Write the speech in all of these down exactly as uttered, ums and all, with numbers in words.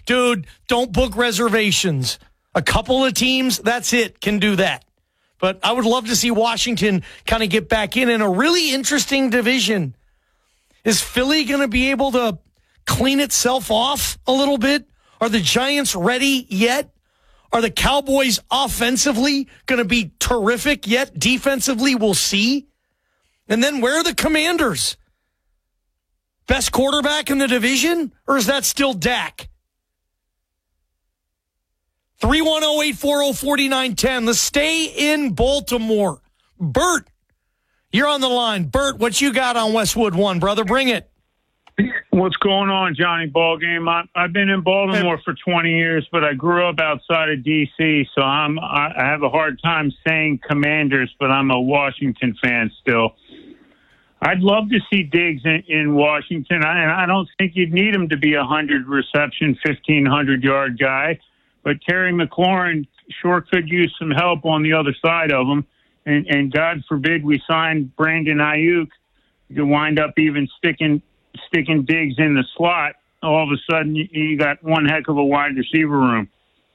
dude, don't book reservations. A couple of teams, that's it, can do that. But I would love to see Washington kind of get back in in a really interesting division. Is Philly going to be able to clean itself off a little bit? Are the Giants ready yet? Are the Cowboys offensively going to be terrific yet? Defensively, we'll see. And then where are the Commanders? Best quarterback in the division? Or is that still Dak? three one zero, eight four zero, four nine one zero. Let's stay in Baltimore. Bert, you're on the line. Bert, what you got on Westwood One, brother? Bring it. What's going on, Johnny Ballgame? I, I've been in Baltimore for twenty years, but I grew up outside of D C, so I'm I have a hard time saying Commanders, but I'm a Washington fan still. I'd love to see Diggs in, in Washington, I, and I don't think you'd need him to be a hundred reception, fifteen hundred yard guy, but Terry McLaurin sure could use some help on the other side of him, and, and God forbid we sign Brandon Ayuk to wind up even sticking. sticking Diggs in the slot, all of a sudden you got one heck of a wide receiver room.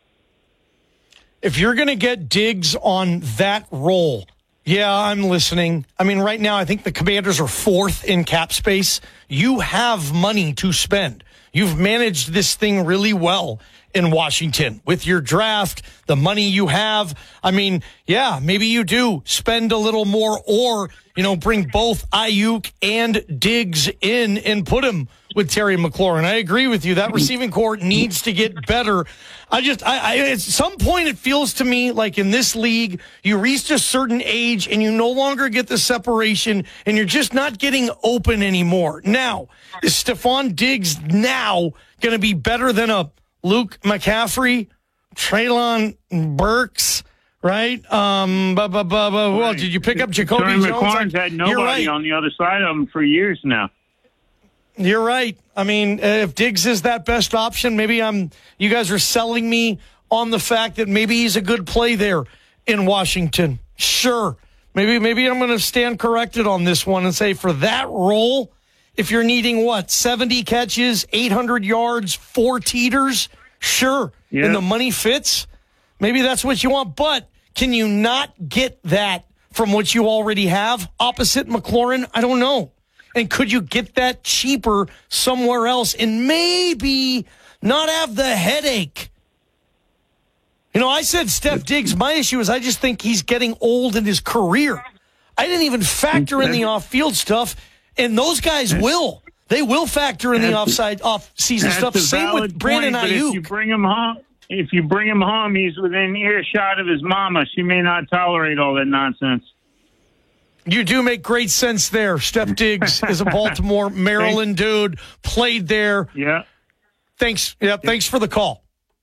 If you're going to get Diggs on that role, yeah, I'm listening. I mean, right now I think the Commanders are fourth in cap space. You have money to spend. You've managed this thing really well in Washington with your draft, the money you have. I mean, yeah, maybe you do spend a little more or, you know, bring both Ayuk and Diggs in and put him with Terry McLaurin. I agree with you. That receiving core needs to get better. I just, I, I, at some point it feels to me like in this league, you reach a certain age and you no longer get the separation and you're just not getting open anymore. Now, is Stephon Diggs now going to be better than a Luke McCaffrey, Treylon Burks, right? Um, bu- bu- bu- bu- well, did you pick up Jacoby Terry Jones? McLaurin's had nobody right. on the other side of him for years now. You're right. I mean, if Diggs is that best option, maybe I'm. You guys are selling me on the fact that maybe he's a good play there in Washington. Sure. Maybe maybe I'm going to stand corrected on this one and say for that role, if you're needing what, seventy catches, eight hundred yards, four teeters, sure. Yeah. And the money fits, maybe that's what you want. But can you not get that from what you already have opposite McLaurin? I don't know. And could you get that cheaper somewhere else and maybe not have the headache? You know, I said Steph Diggs. My issue is I just think he's getting old in his career. I didn't even factor in the off-field stuff, and those guys will. They will factor in the offside, off-season stuff. Same with Brandon point, Ayuk. If you bring him home, if you bring him home, he's within earshot of his mama. She may not tolerate all that nonsense. You do make great sense there. Steph Diggs is a Baltimore, Maryland dude, played there. Yeah. Thanks. Yeah, thanks for the call.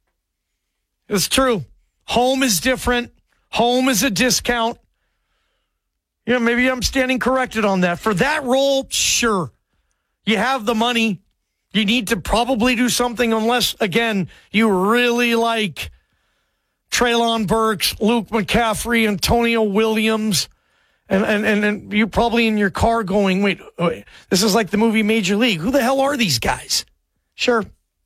It's true. Home is different. Home is a discount. Yeah, maybe I'm standing corrected on that. For that role, sure. You have the money. You need to probably do something unless, again, you really like Treylon Burks, Luke McCaffrey, Antonio Williams. And, and and and you're probably in your car going, wait, wait, this is like the movie Major League. Who the hell are these guys? Sure.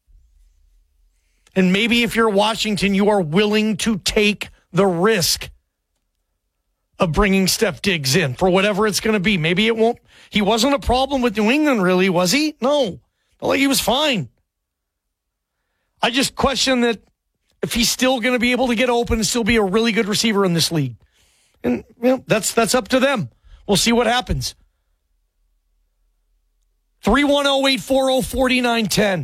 And maybe if you're Washington, you are willing to take the risk of bringing Steph Diggs in for whatever it's going to be. Maybe it won't. He wasn't a problem with New England, really, was he? No. Like he was fine. I just question that if he's still going to be able to get open and still be a really good receiver in this league. And you know, that's that's up to them. We'll see what happens. three one zero, eight four zero, four nine one zero.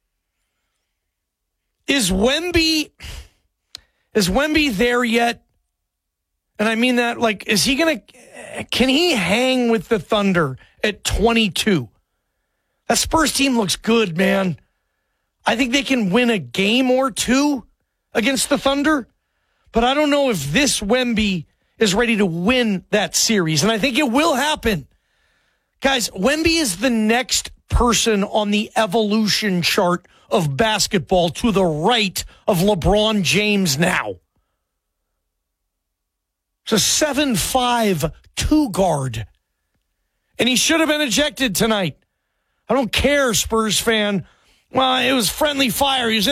Is Wemby is Wemby there yet? And I mean that like, is he gonna can he hang with the Thunder at twenty-two? That Spurs team looks good, man. I think they can win a game or two against the Thunder, but I don't know if this Wemby is ready to win that series, and I think it will happen. Guys, Wemby is the next person on the evolution chart of basketball to the right of LeBron James now. It's a seven five two guard, and he should have been ejected tonight. I don't care, Spurs fan. Well, it was friendly fire. He was